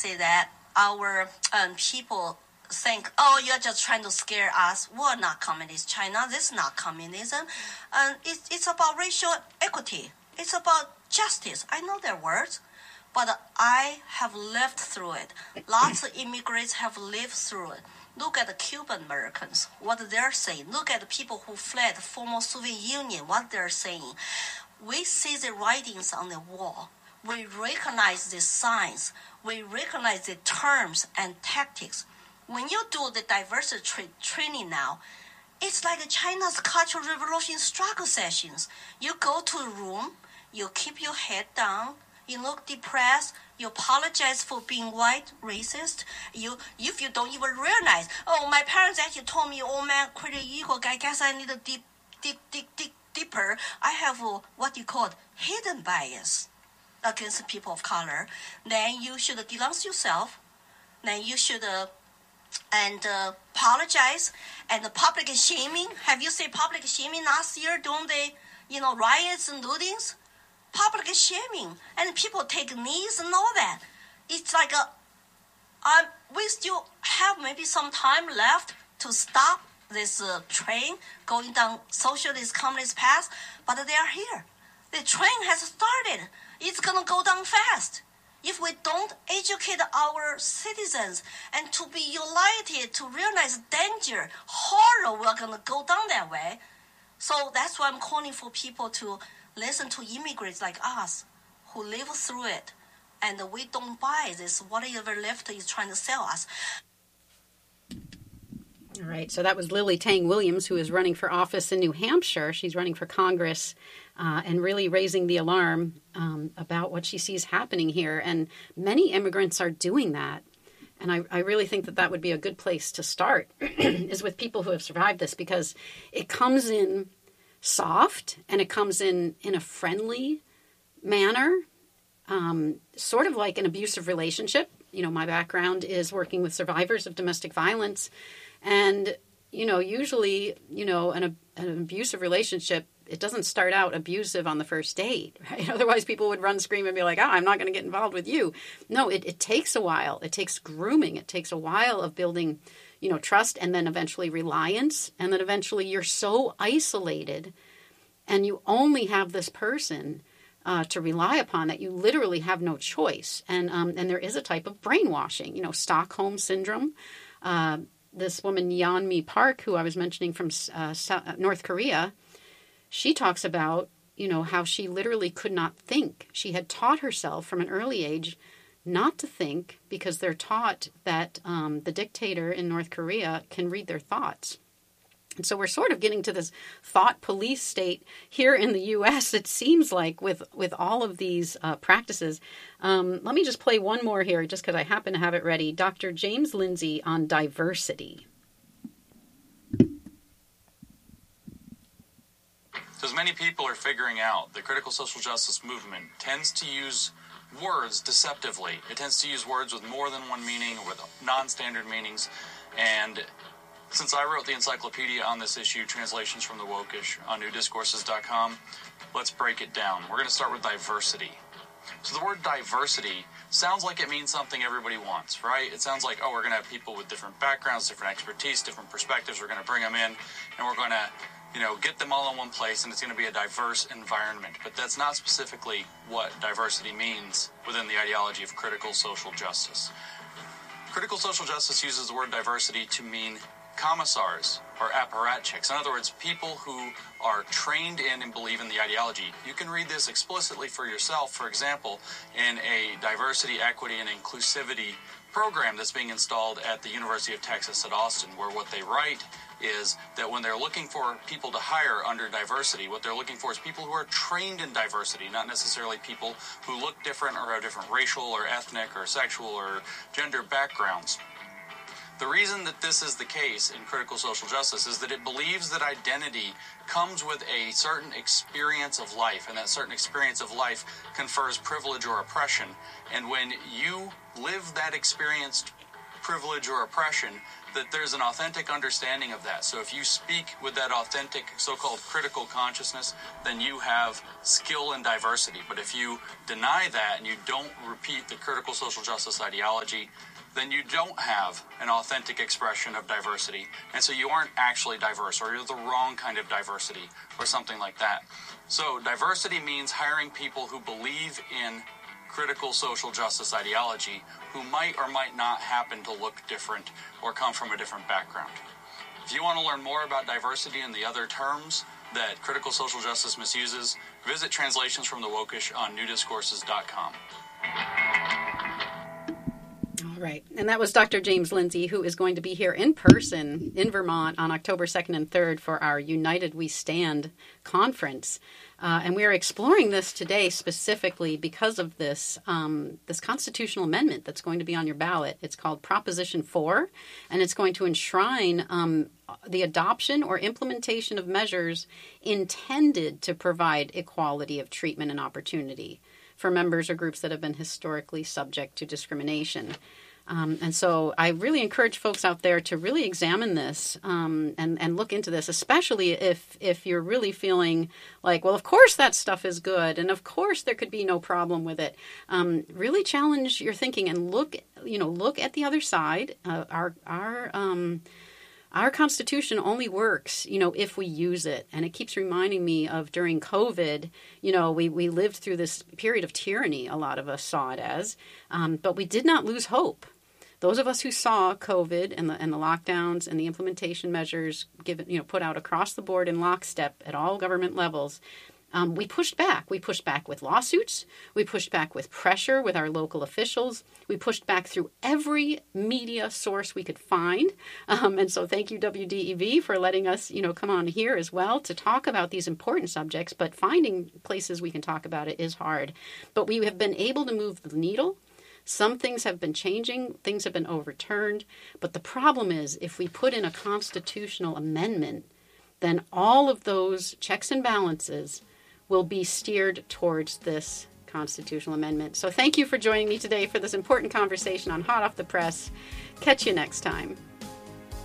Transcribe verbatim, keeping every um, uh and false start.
say that our um, people think, oh, you're just trying to scare us. We're not communist China. This is not communism. And it, it's about racial equity. It's about justice. I know their words, but I have lived through it. Lots of immigrants have lived through it. Look at the Cuban Americans, what they're saying. Look at the people who fled the former Soviet Union, what they're saying. We see the writings on the wall. We recognize the signs. We recognize the terms and tactics. When you do the diversity tra- training now, it's like China's Cultural Revolution struggle sessions. You go to a room, you keep your head down, you look depressed, you apologize for being white, racist. You, if you don't even realize, oh, my parents actually told me, oh man, critical ego, I guess I need to deep, deep, deep, deep, deeper. I have a, what you call hidden bias against people of color. Then you should denounce yourself. Then you should uh, and uh, apologize. And the public shaming. Have you seen public shaming last year during the, you know, riots and lootings? Public shaming, and people take knees and all that. It's like a, um, we still have maybe some time left to stop this uh, train going down socialist communist path, but they are here. The train has started. It's gonna go down fast. If we don't educate our citizens and to be united, to realize danger, horror, we're gonna go down that way. So that's why I'm calling for people to listen to immigrants like us who live through it, and we don't buy this whatever left is trying to sell us. All right, so that was Lily Tang Williams, who is running for office in New Hampshire. She's running for Congress uh, and really raising the alarm um, about what she sees happening here. And many immigrants are doing that. And I, I really think that that would be a good place to start, is with people who have survived this, because it comes in soft, and it comes in in a friendly manner, um, sort of like an abusive relationship. You know, my background is working with survivors of domestic violence, and, you know, usually, you know, an, an abusive relationship, it doesn't start out abusive on the first date, right? Otherwise, people would run, scream, and be like, oh, I'm not going to get involved with you. No, it, it takes a while. It takes grooming. It takes a while of building, you know, trust, and then eventually reliance. And then eventually you're so isolated and you only have this person uh, to rely upon that you literally have no choice. And um, and there is a type of brainwashing, you know, Stockholm syndrome. Uh, this woman, Yeonmi Park, who I was mentioning from uh, South, North Korea, she talks about, you know, how she literally could not think. She had taught herself from an early age not to think, because they're taught that um, the dictator in North Korea can read their thoughts. And so we're sort of getting to this thought police state here in the U S, it seems like, with, with all of these uh, practices. Um, let me just play one more here, just because I happen to have it ready. Doctor James Lindsay on diversity. So as many people are figuring out, the critical social justice movement tends to use words deceptively. It tends to use words with more than one meaning, or with non-standard meanings. And since I wrote the encyclopedia on this issue, Translations from the Wokish, on new discourses dot com, let's break it down. We're going to start with diversity. So the word diversity sounds like it means something everybody wants, right? It sounds like, oh, we're going to have people with different backgrounds, different expertise, different perspectives. We're going to bring them in, and we're going to, you know, get them all in one place, and it's going to be a diverse environment. But that's not specifically what diversity means within the ideology of critical social justice. Critical social justice uses the word diversity to mean commissars or apparatchiks. In other words, people who are trained in and believe in the ideology. You can read this explicitly for yourself, for example, in a diversity, equity, and inclusivity program that's being installed at the University of Texas at Austin, where what they write is that when they're looking for people to hire under diversity, what they're looking for is people who are trained in diversity, not necessarily people who look different or have different racial or ethnic or sexual or gender backgrounds. The reason that this is the case in critical social justice is that it believes that identity comes with a certain experience of life, and that certain experience of life confers privilege or oppression. And when you live that experience privilege or oppression, that there's an authentic understanding of that. So if you speak with that authentic so-called critical consciousness, then you have skill and diversity. But if you deny that and you don't repeat the critical social justice ideology, then you don't have an authentic expression of diversity. And so you aren't actually diverse, or you're the wrong kind of diversity, or something like that. So diversity means hiring people who believe in critical social justice ideology, who might or might not happen to look different or come from a different background. If you want to learn more about diversity and the other terms that critical social justice misuses, visit Translations from the Wokish on new discourses dot com. Right. And that was Doctor James Lindsay, who is going to be here in person in Vermont on October second and third for our United We Stand conference. Uh, and we are exploring this today specifically because of this um, this constitutional amendment that's going to be on your ballot. It's called Proposition four, and it's going to enshrine um, the adoption or implementation of measures intended to provide equality of treatment and opportunity for members or groups that have been historically subject to discrimination. Um, and so I really encourage folks out there to really examine this um, and, and look into this, especially if if you're really feeling like, well, of course that stuff is good, and of course there could be no problem with it. Um, really challenge your thinking and look, you know, look at the other side. Uh, our our um, Our Constitution only works, you know, if we use it. And it keeps reminding me of during COVID, you know, we, we lived through this period of tyranny, a lot of us saw it as, um, but we did not lose hope. Those of us who saw COVID and the and the lockdowns and the implementation measures given, you know, put out across the board in lockstep at all government levels, Um, we pushed back. We pushed back with lawsuits. We pushed back with pressure with our local officials. We pushed back through every media source we could find. Um, and so thank you, W D E V, for letting us, you know, come on here as well to talk about these important subjects. But finding places we can talk about it is hard. But we have been able to move the needle. Some things have been changing. Things have been overturned. But the problem is, if we put in a constitutional amendment, then all of those checks and balances will be steered towards this constitutional amendment. So thank you for joining me today for this important conversation on Hot Off the Press. Catch you next time.